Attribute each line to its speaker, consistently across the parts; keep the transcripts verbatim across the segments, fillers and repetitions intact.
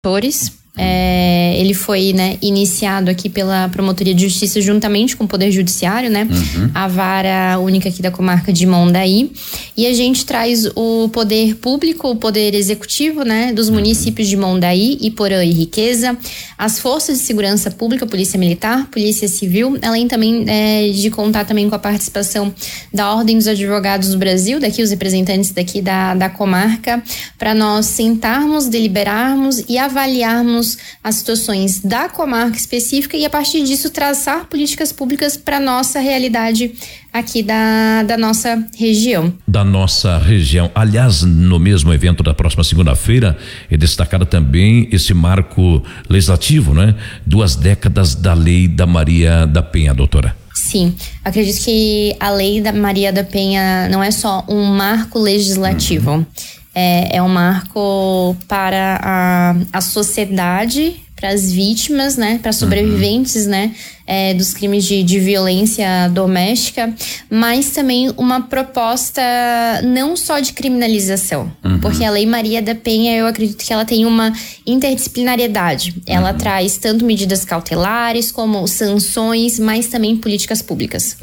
Speaker 1: É, ele foi, né, iniciado aqui pela Promotoria de Justiça juntamente com o Poder Judiciário, né? Uhum. A vara única aqui da comarca de Mondaí. E a gente traz o poder público, o poder executivo, né? Dos municípios de Mondaí, Iporã e Riqueza, as forças de segurança pública, Polícia Militar, Polícia Civil, além também é, de contar também com a participação da Ordem dos Advogados do Brasil, daqui os representantes daqui da, da comarca, para nós sentarmos, deliberarmos e avaliarmos as situações da comarca específica e a partir disso traçar políticas públicas para nossa realidade aqui da, da nossa região.
Speaker 2: Da nossa região. Aliás, no mesmo evento da próxima segunda-feira é destacado também esse marco legislativo, né? Duas décadas da Lei da Maria da Penha, doutora.
Speaker 1: Sim, acredito que a Lei da Maria da Penha não é só um marco legislativo. Uhum. É, é um marco para a, a sociedade, para as vítimas, né, para sobreviventes, uhum. né, é, dos crimes de, de violência doméstica, mas também uma proposta não só de criminalização, uhum. porque a Lei Maria da Penha, eu acredito que ela tem uma interdisciplinariedade. Ela uhum. traz tanto medidas cautelares como sanções, mas também políticas públicas.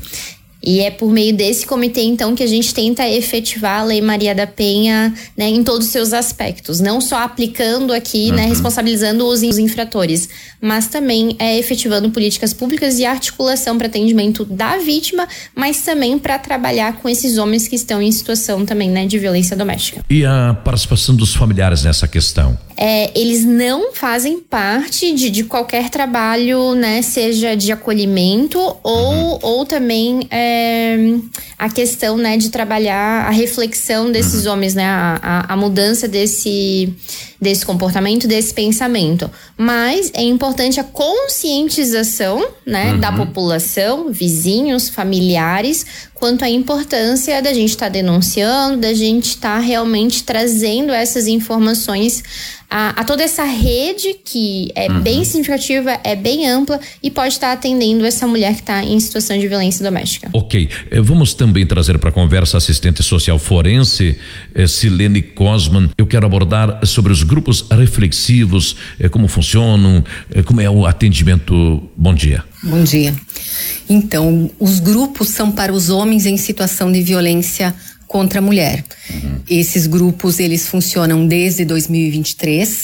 Speaker 1: E é por meio desse comitê, então, que a gente tenta efetivar a Lei Maria da Penha, né, em todos os seus aspectos. Não só aplicando aqui, uhum. né, responsabilizando os infratores, mas também é, efetivando políticas públicas e articulação para atendimento da vítima, mas também para trabalhar com esses homens que estão em situação também, né, de violência doméstica.
Speaker 2: E a participação dos familiares nessa questão?
Speaker 1: É, eles não fazem parte de, de qualquer trabalho, né, seja de acolhimento ou, uhum. ou também é, a questão, né, de trabalhar a reflexão desses uhum. homens, né, a, a, a mudança desse, desse comportamento, desse pensamento. Mas é importante a conscientização, né, uhum. da população, vizinhos, familiares, quanto à importância da gente estar tá denunciando, da gente estar tá realmente trazendo essas informações a, a toda essa rede que é uhum. bem significativa, é bem ampla e pode estar tá atendendo essa mulher que está em situação de violência doméstica.
Speaker 2: Ok, vamos também trazer para a conversa a assistente social forense, eh, Silene Cosman. Eu quero abordar sobre os grupos reflexivos, eh, como funcionam, eh, como é o atendimento. Bom dia.
Speaker 3: Bom dia. Então, os grupos são para os homens em situação de violência contra a mulher. Uhum. Esses grupos, eles funcionam desde dois mil e vinte e três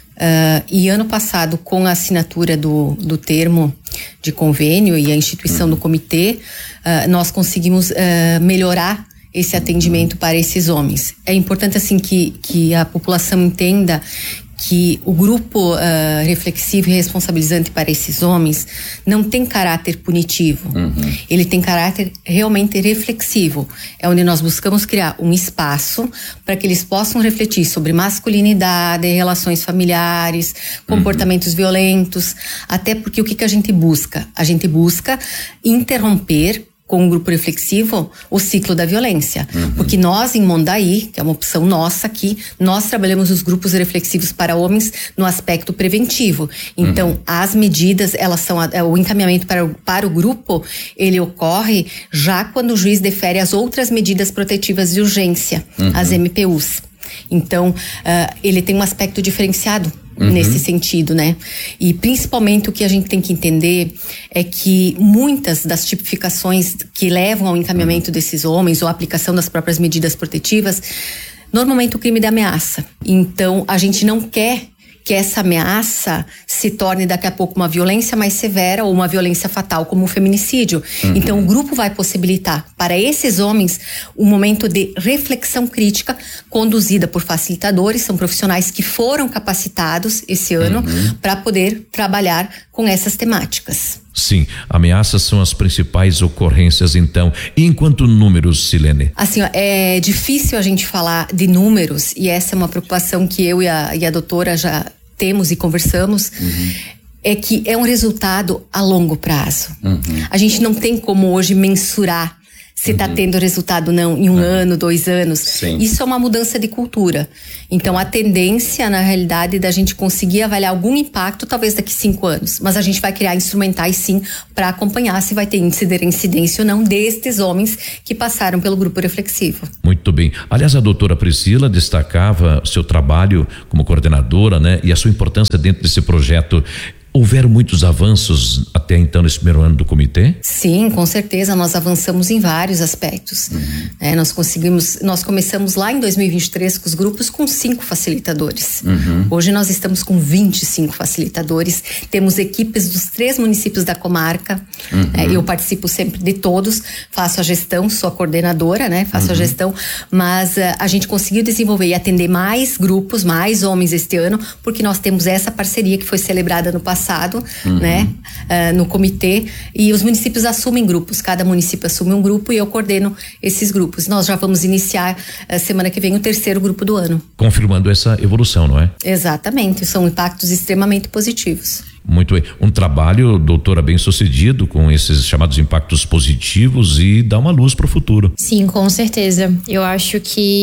Speaker 3: uh, e ano passado, com a assinatura do, do termo de convênio e a instituição uhum. do comitê, uh, nós conseguimos uh, melhorar esse atendimento uhum. para esses homens. É importante, assim, que, que a população entenda que o grupo uh, reflexivo e responsabilizante para esses homens não tem caráter punitivo. Uhum. Ele tem caráter realmente reflexivo. É onde nós buscamos criar um espaço para que eles possam refletir sobre masculinidade, relações familiares, comportamentos uhum. violentos. Até porque o que, que a gente busca? A gente busca interromper com o grupo reflexivo, o ciclo da violência. Uhum. Porque nós, em Mondaí, que é uma opção nossa aqui, nós trabalhamos os grupos reflexivos para homens no aspecto preventivo. Então, uhum. as medidas, elas são, o encaminhamento para, para o grupo, ele ocorre já quando o juiz defere as outras medidas protetivas de urgência, uhum. as M P Us. Então, uh, ele tem um aspecto diferenciado Uhum. nesse sentido, né? E principalmente o que a gente tem que entender é que muitas das tipificações que levam ao encaminhamento uhum. desses homens ou a aplicação das próprias medidas protetivas, normalmente o crime da ameaça. Então, a gente não quer que essa ameaça se torne daqui a pouco uma violência mais severa ou uma violência fatal, como o feminicídio. Uhum. Então, o grupo vai possibilitar para esses homens um momento de reflexão crítica conduzida por facilitadores, são profissionais que foram capacitados esse ano uhum. para poder trabalhar com essas temáticas.
Speaker 2: Sim, ameaças são as principais ocorrências, então. E enquanto números, Silene?
Speaker 3: Assim, ó, é difícil a gente falar de números, e essa é uma preocupação que eu e a, e a doutora já temos e conversamos, uhum. é que é um resultado a longo prazo. Uhum. A gente não tem como hoje mensurar se está uhum. tendo resultado não em um uhum. ano, dois anos.
Speaker 2: Sim.
Speaker 3: Isso é uma mudança de cultura. Então, a tendência, na realidade, da gente conseguir avaliar algum impacto, talvez daqui cinco anos. Mas a gente vai criar instrumentais, sim, para acompanhar se vai ter índice de incidência ou não destes homens que passaram pelo grupo reflexivo.
Speaker 2: Muito bem. Aliás, a doutora Priscila destacava o seu trabalho como coordenadora, né? E a sua importância dentro desse projeto. Houveram muitos avanços até então nesse primeiro ano do comitê?
Speaker 3: Sim, com certeza, nós avançamos em vários aspectos. Uhum. É, nós conseguimos, nós começamos lá em dois mil e vinte e três com os grupos com cinco facilitadores. Uhum. Hoje nós estamos com vinte e cinco facilitadores, temos equipes dos três municípios da comarca. Uhum. É, eu participo sempre de todos, faço a gestão, sou a coordenadora, né? Faço uhum. a gestão, mas uh, a gente conseguiu desenvolver e atender mais grupos, mais homens este ano, porque nós temos essa parceria que foi celebrada no passado. Passado, uhum. né, uh, no comitê, e os municípios assumem grupos, cada município assume um grupo e eu coordeno esses grupos. Nós já vamos iniciar uh, semana que vem o terceiro grupo do ano.
Speaker 2: Confirmando essa evolução, não é?
Speaker 3: Exatamente, são impactos extremamente positivos.
Speaker 2: Muito bem. Um trabalho, doutora, bem sucedido com esses chamados impactos positivos e dá uma luz para o futuro.
Speaker 1: Sim, com certeza. Eu acho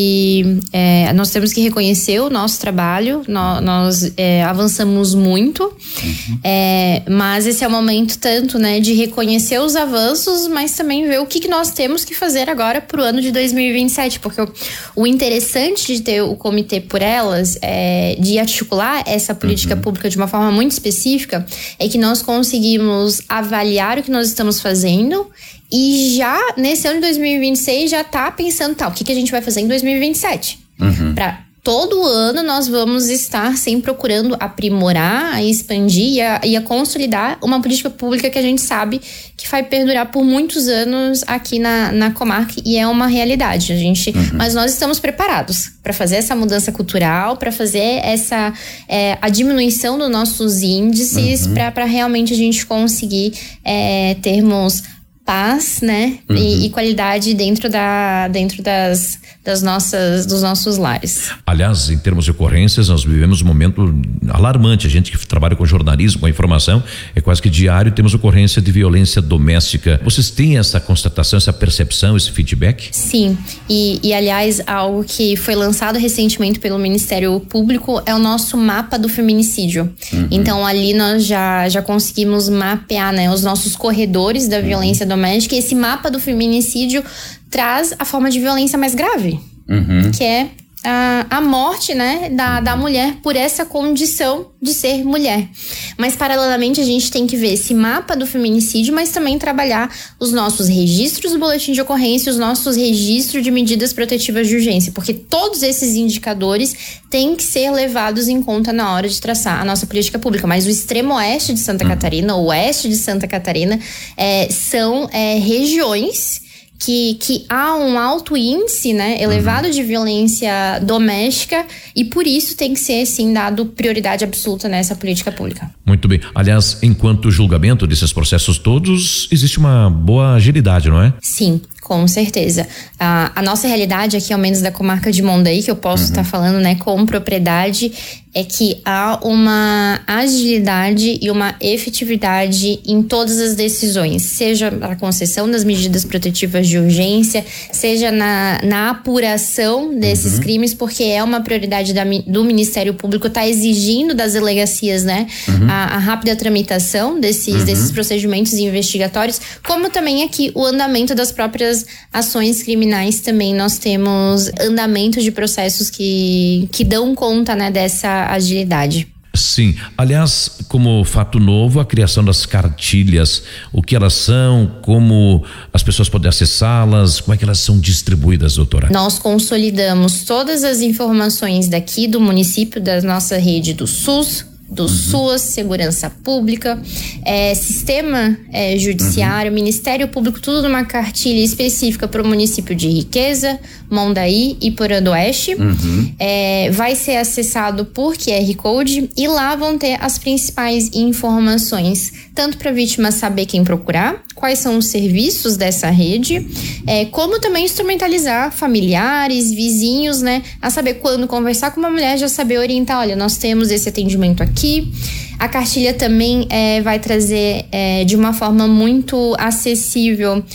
Speaker 1: que é, nós temos que reconhecer o nosso trabalho, nós, nós é, avançamos muito, uhum. é, mas esse é o momento tanto, né, de reconhecer os avanços, mas também ver o que, que nós temos que fazer agora para o ano de dois mil e vinte e sete, porque o, o interessante de ter o Comitê por Elas, é, de articular essa política uhum. pública de uma forma muito específica, é que nós conseguimos avaliar o que nós estamos fazendo e já nesse ano de dois mil e vinte e seis já tá pensando, tá, o que, que a gente vai fazer em dois mil e vinte e sete? Uhum. Pra todo ano nós vamos estar sempre procurando aprimorar, a expandir e a, e a consolidar uma política pública que a gente sabe que vai perdurar por muitos anos aqui na, na comarca e é uma realidade. A gente, uhum. Mas nós estamos preparados para fazer essa mudança cultural, para fazer essa é, a diminuição dos nossos índices, uhum. para realmente a gente conseguir é, termos paz, né, uhum. e, e qualidade dentro, da, dentro das, das nossas, dos nossos lares.
Speaker 2: Aliás, em termos de ocorrências, nós vivemos um momento alarmante. A gente que trabalha com jornalismo, com informação, é quase que diário, temos ocorrência de violência doméstica. Vocês têm essa constatação, essa percepção, esse feedback?
Speaker 1: Sim, e, e aliás, algo que foi lançado recentemente pelo Ministério Público é o nosso mapa do feminicídio. Uhum. Então, ali nós já, já conseguimos mapear, né, os nossos corredores da violência doméstica. Doméstica, e esse mapa do feminicídio traz a forma de violência mais grave, uhum. que é a, a morte, né, da, da mulher por essa condição de ser mulher. Mas, paralelamente, a gente tem que ver esse mapa do feminicídio, mas também trabalhar os nossos registros do boletim de ocorrência, os nossos registros de medidas protetivas de urgência, porque todos esses indicadores têm que ser levados em conta na hora de traçar a nossa política pública. Mas o extremo oeste de Santa uhum. Catarina, o oeste de Santa Catarina, é, são é, regiões Que, que há um alto índice, né, elevado uhum. de violência doméstica e por isso tem que ser, sim, dado prioridade absoluta nessa política pública.
Speaker 2: Muito bem. Aliás, enquanto julgamento desses processos todos, existe uma boa agilidade, não é?
Speaker 1: Sim, com certeza. A, a nossa realidade aqui, ao menos da comarca de Mondaí, que eu posso estar uhum. tá falando, né, com propriedade, é que há uma agilidade e uma efetividade em todas as decisões, seja a concessão das medidas protetivas de urgência, seja na, na apuração desses uhum. crimes, porque é uma prioridade da, do Ministério Público, está exigindo das delegacias, né, uhum. a, a rápida tramitação desses, uhum. desses procedimentos investigatórios, como também aqui o andamento das próprias ações criminais. Também nós temos andamento de processos que, que dão conta, né, dessa agilidade.
Speaker 2: Sim, aliás, como fato novo, a criação das cartilhas, o que elas são, como as pessoas podem acessá-las, como é que elas são distribuídas, doutora?
Speaker 1: Nós consolidamos todas as informações daqui do município, da nossa rede do SUS, do uhum. SUAS, Segurança Pública, é, Sistema é, Judiciário, uhum. Ministério Público, tudo numa cartilha específica para o município de Riqueza, Mondaí e Porã do Oeste. Uhum. É, vai ser acessado por Q R Code e lá vão ter as principais informações, tanto para a vítima saber quem procurar, quais são os serviços dessa rede, é, como também instrumentalizar familiares, vizinhos, né, a saber quando conversar com uma mulher, já saber orientar, olha, nós temos esse atendimento aqui. Aqui. A cartilha também é, vai trazer é, de uma forma muito acessível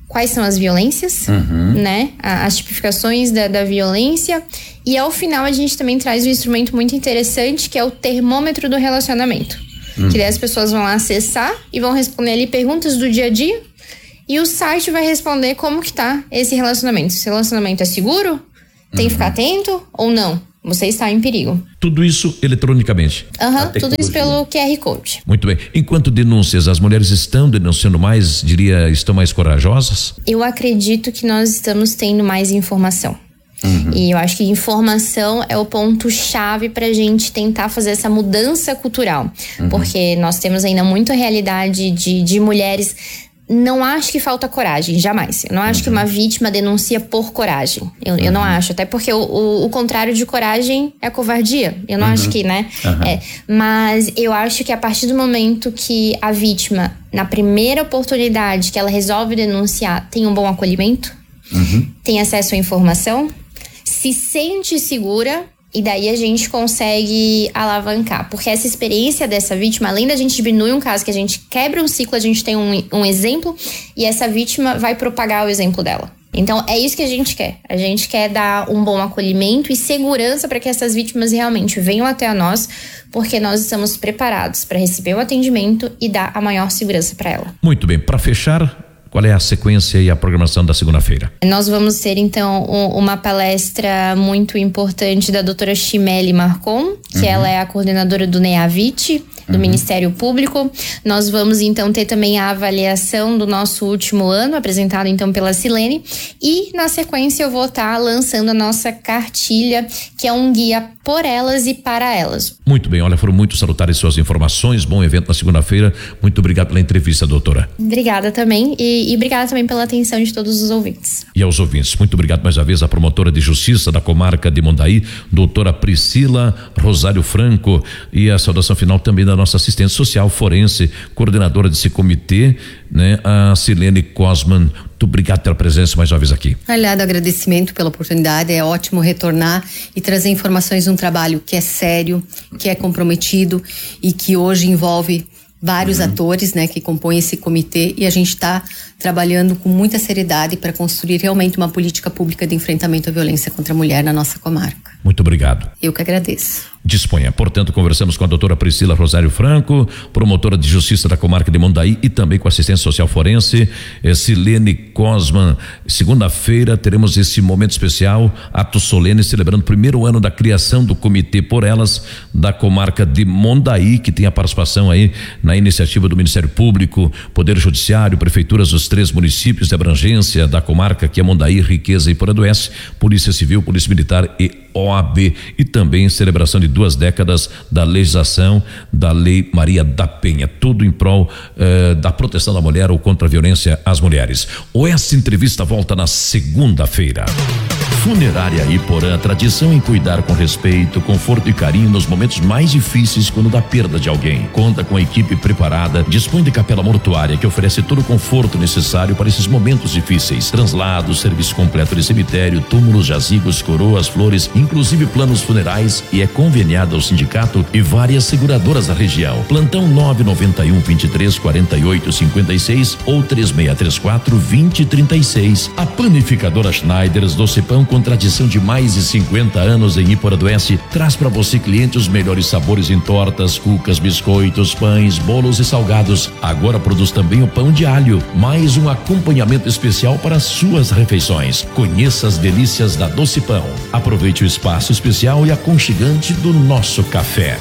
Speaker 1: quais são as violências, uhum. né? As tipificações da, da violência. E ao final a gente também traz um instrumento muito interessante, que é o termômetro do relacionamento. Uhum. Que daí as pessoas vão lá acessar e vão responder ali perguntas do dia a dia. E o site vai responder como que tá esse relacionamento. Se o relacionamento é seguro, tem que ficar atento ou não. Você está em perigo.
Speaker 2: Tudo isso eletronicamente?
Speaker 1: Aham, uhum, tudo isso pelo Q R Code.
Speaker 2: Muito bem. Enquanto denúncias, as mulheres estão denunciando mais, diria, estão mais corajosas?
Speaker 1: Eu acredito que nós estamos tendo mais informação. Uhum. E eu acho que informação é o ponto-chave pra gente tentar fazer essa mudança cultural. Uhum. Porque nós temos ainda muita realidade de, de mulheres... Não acho que falta coragem, jamais. Eu não acho uhum. que uma vítima denuncia por coragem. Eu, uhum. eu não acho. Até porque o, o, o contrário de coragem é covardia. Eu não uhum. acho que, né? Uhum. É, mas eu acho que a partir do momento que a vítima, na primeira oportunidade que ela resolve denunciar, tem um bom acolhimento, uhum. tem acesso à informação, se sente segura... E daí a gente consegue alavancar. Porque essa experiência dessa vítima, além da gente diminuir um caso, que a gente quebra um ciclo, a gente tem um, um exemplo, e essa vítima vai propagar o exemplo dela. Então é isso que a gente quer. A gente quer dar um bom acolhimento e segurança para que essas vítimas realmente venham até nós, porque nós estamos preparados para receber o atendimento e dar a maior segurança para ela.
Speaker 2: Muito bem, para fechar... Qual é a sequência e a programação da segunda-feira?
Speaker 1: Nós vamos ter, então, um, uma palestra muito importante da doutora Chimele Marcon, que uhum. ela é a coordenadora do NEAVIT, do uhum. Ministério Público. Nós vamos, então, ter também a avaliação do nosso último ano, apresentada, então, pela Silene. E, na sequência, eu vou estar lançando a nossa cartilha, que é um guia por elas e para elas.
Speaker 2: Muito bem, olha, foram muito salutares suas informações. Bom evento na segunda-feira. Muito obrigado pela entrevista, doutora.
Speaker 1: Obrigada também. E E, e obrigada também pela atenção de todos os ouvintes.
Speaker 2: E aos ouvintes, muito obrigado mais uma vez à promotora de justiça da comarca de Mondaí, doutora Priscila Rosário Franco, e a saudação final também da nossa assistente social forense, coordenadora desse comitê, né, a Silene Cosman. Muito obrigado pela presença mais uma vez aqui.
Speaker 3: Aliado, agradecimento pela oportunidade, é ótimo retornar e trazer informações de um trabalho que é sério, que é comprometido e que hoje envolve vários uhum. atores, né, que compõem esse comitê, e a gente está trabalhando com muita seriedade para construir realmente uma política pública de enfrentamento à violência contra a mulher na nossa comarca.
Speaker 2: Muito obrigado.
Speaker 3: Eu que agradeço.
Speaker 2: Disponha. Portanto, conversamos com a doutora Priscila Rosário Franco, promotora de justiça da comarca de Mondaí, e também com a assistente social forense, eh, Silene Cosman. Segunda-feira teremos esse momento especial, ato solene, celebrando o primeiro ano da criação do Comitê Por Elas da comarca de Mondaí, que tem a participação aí na iniciativa do Ministério Público, Poder Judiciário, prefeituras dos três municípios de abrangência da comarca, que é Mondaí, Riqueza e Poradoense, Polícia Civil, Polícia Militar e O A B, e também celebração de duas décadas da legislação da Lei Maria da Penha, tudo em prol eh, da proteção da mulher ou contra a violência às mulheres. Ou essa entrevista volta na segunda-feira. Funerária Iporã, tradição em cuidar com respeito, conforto e carinho nos momentos mais difíceis quando da perda de alguém. Conta com a equipe preparada, dispõe de capela mortuária que oferece todo o conforto necessário para esses momentos difíceis. Translados, serviço completo de cemitério, túmulos, jazigos, coroas, flores, inclusive planos funerais, e é conveniada ao sindicato e várias seguradoras da região. Plantão nove nove um, vinte e três, quarenta e oito, cinquenta e seis ou três seis três quatro, vinte, trinta e seis. A panificadora Schneiders Doce Pão, com tradição de mais de cinquenta anos em Iporadoense, traz para você, cliente, os melhores sabores em tortas, cucas, biscoitos, pães, bolos e salgados. Agora produz também o pão de alho, mais um acompanhamento especial para suas refeições. Conheça as delícias da Doce Pão. Aproveite o espaço especial e aconchegante do nosso café.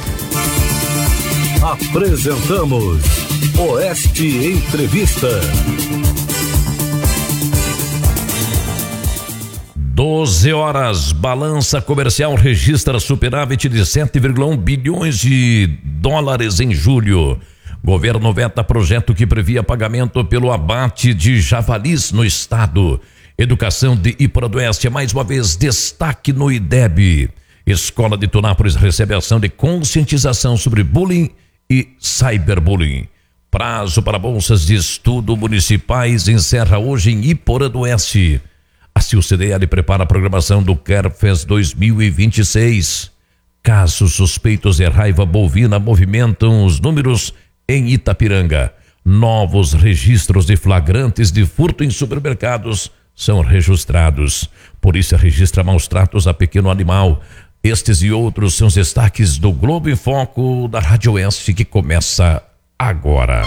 Speaker 4: Apresentamos Oeste Entrevista.
Speaker 2: doze horas, balança comercial registra superávit de sete vírgula um bilhões de dólares em julho. Governo veta projeto que previa pagamento pelo abate de javalis no estado. Educação de Iporadoense é mais uma vez destaque no I D E B. Escola de Tunápolis recebe ação de conscientização sobre bullying e cyberbullying. Prazo para bolsas de estudo municipais encerra hoje em Iporadoense. A C I U C D L prepara a programação do Kerfest dois mil e vinte e seis. Casos suspeitos de raiva bovina movimentam os números em Itapiranga. Novos registros de flagrantes de furto em supermercados são registrados. Polícia registra maus tratos a pequeno animal. Estes e outros são os destaques do Globo em Foco da Rádio Oeste, que começa agora.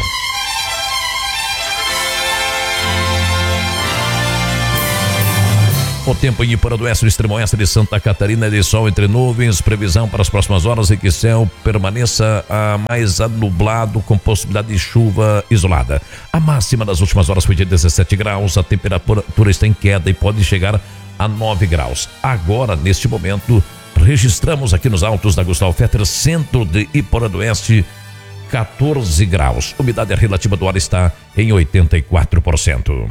Speaker 2: O tempo em Ipora do Oeste, no extremo oeste de Santa Catarina, de sol entre nuvens, previsão para as próximas horas é que o céu permaneça ah, mais nublado, com possibilidade de chuva isolada. A máxima das últimas horas foi de dezessete graus, a temperatura está em queda e pode chegar a nove graus. Agora, neste momento, registramos aqui nos altos da Gustavo Fetter, centro de Ipora do Oeste, quatorze graus. A umidade relativa do ar está em oitenta e quatro por cento.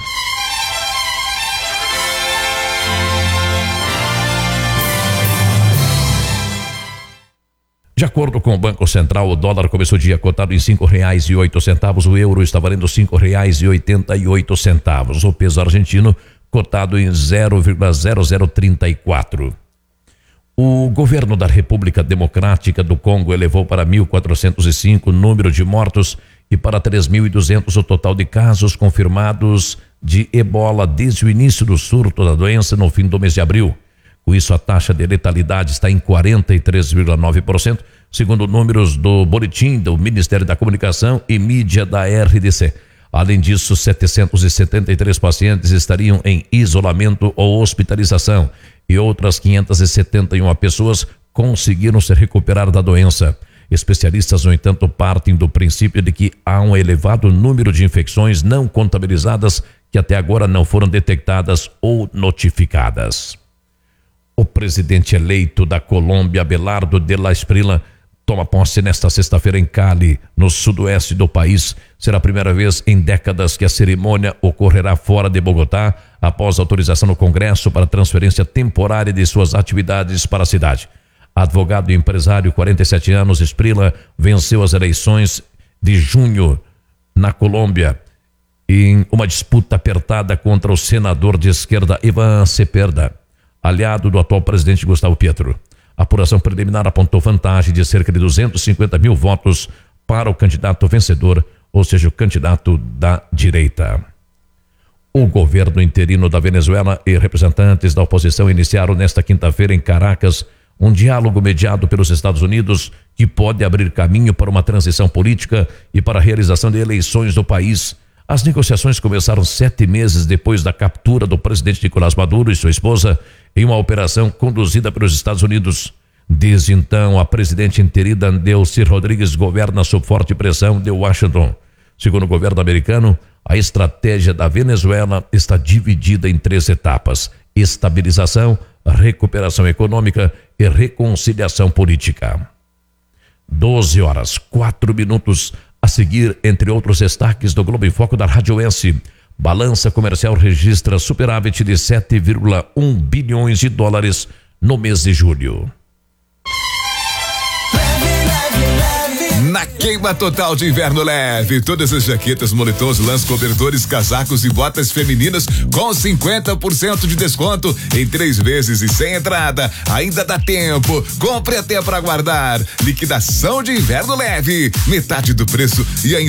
Speaker 2: De acordo com o Banco Central, o dólar começou o dia cotado em cinco reais e oito centavos, o euro está valendo cinco reais e oitenta e oito centavos, o peso argentino cotado em zero vírgula zero zero trinta e quatro. O governo da República Democrática do Congo elevou para mil quatrocentos e cinco o número de mortos e para três mil e duzentos o total de casos confirmados de ebola desde o início do surto da doença no fim do mês de abril. Com isso, a taxa de letalidade está em quarenta e três vírgula nove por cento, segundo números do boletim do Ministério da Comunicação e Mídia da R D C. Além disso, setecentos e setenta e três pacientes estariam em isolamento ou hospitalização e outras quinhentas e setenta e uma pessoas conseguiram se recuperar da doença. Especialistas, no entanto, partem do princípio de que há um elevado número de infecções não contabilizadas que até agora não foram detectadas ou notificadas. O presidente eleito da Colômbia, Abelardo de la Esprila, toma posse nesta sexta-feira em Cali, no sudoeste do país. Será a primeira vez em décadas que a cerimônia ocorrerá fora de Bogotá, após autorização no Congresso para transferência temporária de suas atividades para a cidade. Advogado e empresário, quarenta e sete anos, Esprila venceu as eleições de junho na Colômbia em uma disputa apertada contra o senador de esquerda Iván Cepeda, aliado do atual presidente Gustavo Petro. A apuração preliminar apontou vantagem de cerca de duzentos e cinquenta mil votos para o candidato vencedor, ou seja, o candidato da direita. O governo interino da Venezuela e representantes da oposição iniciaram nesta quinta-feira em Caracas um diálogo mediado pelos Estados Unidos que pode abrir caminho para uma transição política e para a realização de eleições no país. As negociações começaram sete meses depois da captura do presidente Nicolás Maduro e sua esposa em uma operação conduzida pelos Estados Unidos. Desde então, a presidente interina Delcy Rodrigues governa sob forte pressão de Washington. Segundo o governo americano, a estratégia da Venezuela está dividida em três etapas: estabilização, recuperação econômica e reconciliação política. doze horas, quatro minutos. A seguir, entre outros destaques do Globo em Foco da Rádio Oeste, balança comercial registra superávit de sete vírgula um bilhões de dólares no mês de julho.
Speaker 5: Na queima total de inverno leve, todas as jaquetas, moletons, lãs, cobertores, casacos e botas femininas com cinquenta por cento de desconto em três vezes e sem entrada. Ainda dá tempo. Compre até para guardar. Liquidação de inverno leve. Metade do preço e ainda